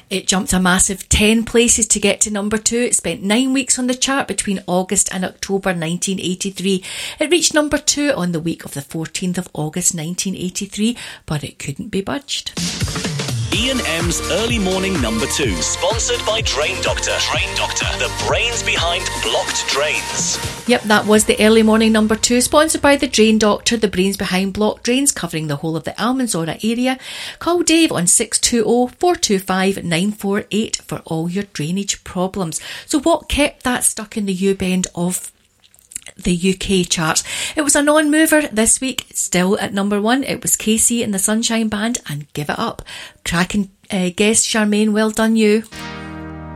It jumped a massive 10 places to get to number 2. It spent 9 weeks on the chart between August and October 1983. It reached number 2 on the week of the 14th of August 1983, but it couldn't be budged. Ian M's Early Morning Number 2, sponsored by Drain Doctor. Drain Doctor, the brains behind blocked drains. Yep, that was the Early Morning Number 2, sponsored by the Drain Doctor, the brains behind blocked drains, covering the whole of the Almanzora area. Call Dave on 620-425-948 for all your drainage problems. So what kept that stuck in the U-bend of the UK charts? It was a non-mover this week, still at number 1. It was Casey and the Sunshine Band and Give It Up. Cracking guest, Charmaine, well done you.